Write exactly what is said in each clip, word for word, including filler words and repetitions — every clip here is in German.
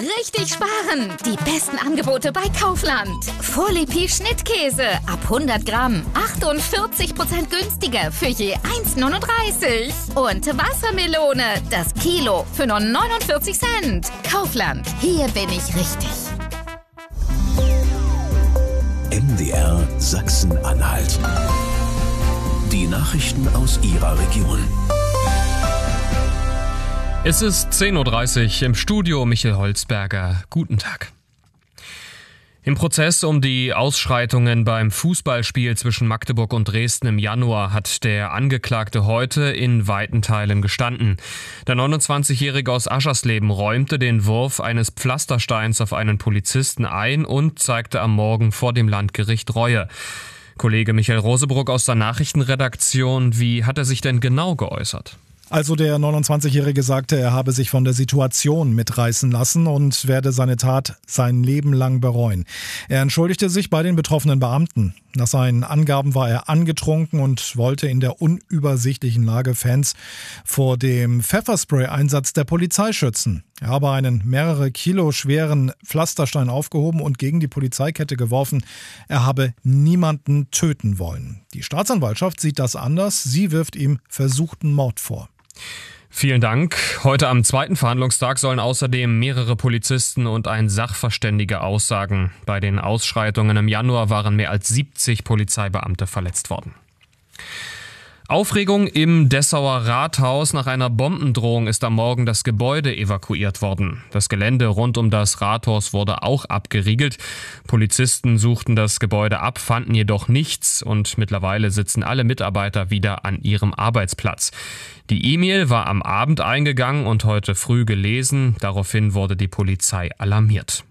richtig sparen. Die besten Angebote bei Kaufland. Folie Schnittkäse ab hundert Gramm. achtundvierzig Prozent günstiger für je eins Komma neununddreißig. Und Wassermelone, das Kilo für nur neunundvierzig Cent. Kaufland, hier bin ich richtig. M D R Sachsen-Anhalt. Die Nachrichten aus Ihrer Region. Es ist zehn Uhr dreißig, im Studio Michael Holzberger. Guten Tag. Im Prozess um die Ausschreitungen beim Fußballspiel zwischen Magdeburg und Dresden im Januar hat der Angeklagte heute in weiten Teilen gestanden. Der neunundzwanzigjährige aus Aschersleben räumte den Wurf eines Pflastersteins auf einen Polizisten ein und zeigte am Morgen vor dem Landgericht Reue. Kollege Michael Rosebruck aus der Nachrichtenredaktion, wie hat er sich denn genau geäußert? Also der neunundzwanzigjährige sagte, er habe sich von der Situation mitreißen lassen und werde seine Tat sein Leben lang bereuen. Er entschuldigte sich bei den betroffenen Beamten. Nach seinen Angaben war er angetrunken und wollte in der unübersichtlichen Lage Fans vor dem Pfefferspray-Einsatz der Polizei schützen. Er habe einen mehrere Kilo schweren Pflasterstein aufgehoben und gegen die Polizeikette geworfen. Er habe niemanden töten wollen. Die Staatsanwaltschaft sieht das anders. Sie wirft ihm versuchten Mord vor. Vielen Dank. Heute am zweiten Verhandlungstag sollen außerdem mehrere Polizisten und ein Sachverständiger aussagen. Bei den Ausschreitungen im Januar waren mehr als siebzig Polizeibeamte verletzt worden. Aufregung im Dessauer Rathaus. Nach einer Bombendrohung ist am Morgen das Gebäude evakuiert worden. Das Gelände rund um das Rathaus wurde auch abgeriegelt. Polizisten suchten das Gebäude ab, fanden jedoch nichts und mittlerweile sitzen alle Mitarbeiter wieder an ihrem Arbeitsplatz. Die E-Mail war am Abend eingegangen und heute früh gelesen. Daraufhin wurde die Polizei alarmiert.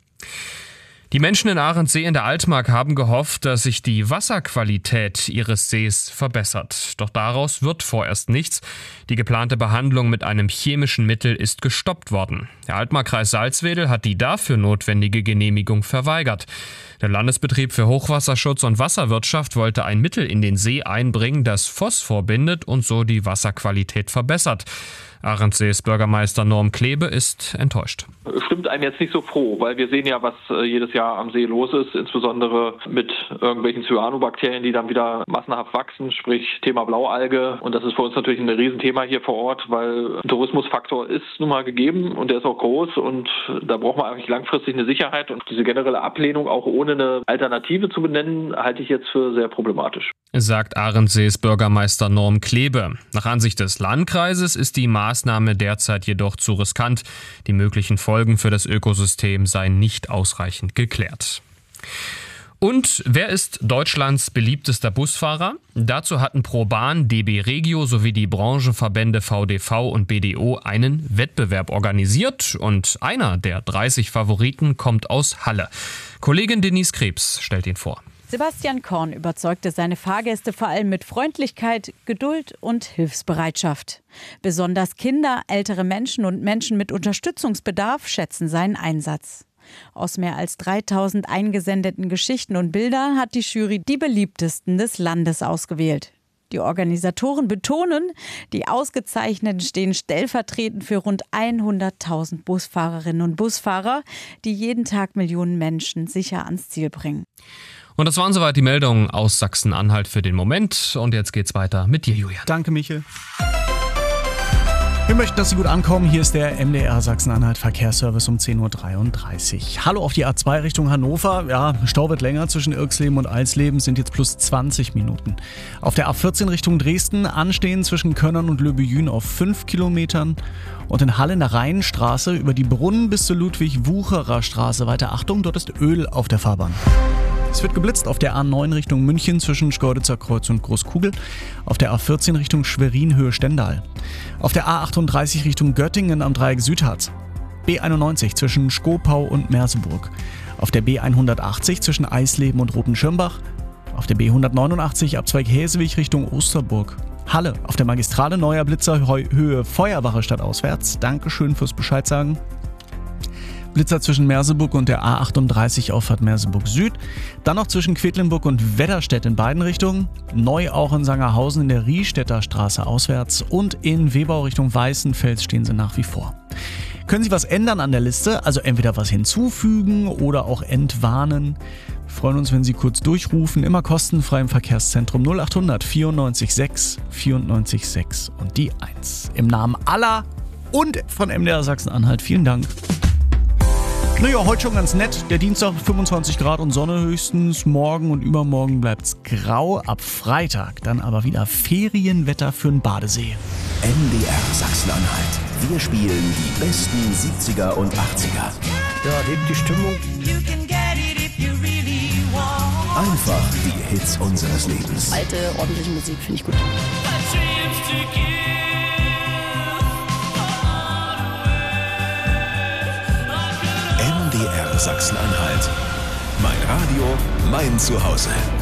Die Menschen in Ahrensee in der Altmark haben gehofft, dass sich die Wasserqualität ihres Sees verbessert. Doch daraus wird vorerst nichts. Die geplante Behandlung mit einem chemischen Mittel ist gestoppt worden. Der Altmarkkreis Salzwedel hat die dafür notwendige Genehmigung verweigert. Der Landesbetrieb für Hochwasserschutz und Wasserwirtschaft wollte ein Mittel in den See einbringen, das Phosphor bindet und so die Wasserqualität verbessert. Ahrenssees Bürgermeister Norm Klebe ist enttäuscht. Stimmt einem jetzt nicht so froh, weil wir sehen ja, was jedes Jahr am See los ist, insbesondere mit irgendwelchen Cyanobakterien, die dann wieder massenhaft wachsen, sprich Thema Blaualge. Und das ist für uns natürlich ein Riesenthema hier vor Ort, weil ein Tourismusfaktor ist nun mal gegeben und der ist auch groß und da braucht man eigentlich langfristig eine Sicherheit. Und diese generelle Ablehnung, auch ohne eine Alternative zu benennen, halte ich jetzt für sehr problematisch. Sagt Ahrenssees Bürgermeister Norm Klebe. Nach Ansicht des Landkreises ist die Maßnahme derzeit jedoch zu riskant. Die möglichen Folgen für das Ökosystem seien nicht ausreichend geklärt. Und wer ist Deutschlands beliebtester Busfahrer? Dazu hatten ProBahn, D B Regio sowie die Branchenverbände V D V und B D O einen Wettbewerb organisiert. Und einer der dreißig Favoriten kommt aus Halle. Kollegin Denise Krebs stellt ihn vor. Sebastian Korn überzeugte seine Fahrgäste vor allem mit Freundlichkeit, Geduld und Hilfsbereitschaft. Besonders Kinder, ältere Menschen und Menschen mit Unterstützungsbedarf schätzen seinen Einsatz. Aus mehr als dreitausend eingesendeten Geschichten und Bildern hat die Jury die beliebtesten des Landes ausgewählt. Die Organisatoren betonen, die Ausgezeichneten stehen stellvertretend für rund hunderttausend Busfahrerinnen und Busfahrer, die jeden Tag Millionen Menschen sicher ans Ziel bringen. Und das waren soweit die Meldungen aus Sachsen-Anhalt für den Moment. Und jetzt geht's weiter mit dir, Julian. Danke, Michel. Wir möchten, dass Sie gut ankommen. Hier ist der M D R Sachsen-Anhalt Verkehrsservice um zehn Uhr dreiunddreißig. Hallo auf die A zwei Richtung Hannover. Ja, Stau wird länger zwischen Irxleben und Alsleben, sind jetzt plus zwanzig Minuten. Auf der A vierzehn Richtung Dresden anstehen zwischen Könnern und Löbejün auf fünf Kilometern. Und in Halle in der Rheinstraße über die Brunnen bis zur Ludwig-Wucherer Straße weiter Achtung, dort ist Öl auf der Fahrbahn. Es wird geblitzt auf der A neun Richtung München zwischen Schkeuditzer Kreuz und Großkugel, auf der A vierzehn Richtung Schwerin Höhe Stendal, auf der A achtunddreißig Richtung Göttingen am Dreieck Südharz, B einundneunzig zwischen Skopau und Merseburg, auf der B hundertachtzig zwischen Eisleben und Rotenschirmbach, auf der B hundertneunundachtzig Abzweig Häsewig Richtung Osterburg, Halle auf der Magistrale Neuer Blitzer Höhe Feuerwache stadtauswärts. Dankeschön fürs Bescheid sagen. Blitzer zwischen Merseburg und der A achtunddreißig Auffahrt Merseburg Süd. Dann noch zwischen Quedlinburg und Wedderstedt in beiden Richtungen. Neu auch in Sangerhausen in der Riehstädter Straße auswärts. Und in Webau Richtung Weißenfels stehen sie nach wie vor. können Sie was ändern an der Liste, also entweder was hinzufügen oder auch entwarnen. Wir freuen uns, wenn Sie kurz durchrufen, immer kostenfrei im Verkehrszentrum null acht hundert vierundneunzig sechs vierundneunzig sechs und die eins. Im Namen aller und von M D R Sachsen-Anhalt vielen Dank. Naja, heute schon ganz nett. Der Dienstag fünfundzwanzig Grad und Sonne höchstens. Morgen und übermorgen bleibt's grau. Ab Freitag dann aber wieder Ferienwetter für den Badesee. M D R Sachsen-Anhalt. Wir spielen die besten siebziger und achtziger. Ja, hebt die Stimmung. Einfach die Hits unseres Lebens. Alte, ordentliche Musik finde ich gut. M D R Sachsen-Anhalt. Mein Radio, mein Zuhause.